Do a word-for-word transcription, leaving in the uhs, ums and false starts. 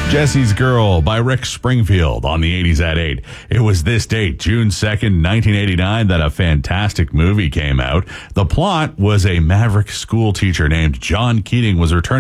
Jesse's Girl by Rick Springfield on the eighties at eight. It was this date, June second, nineteen eighty-nine, that a fantastic movie came out. The plot was a maverick school teacher named John Keating was returning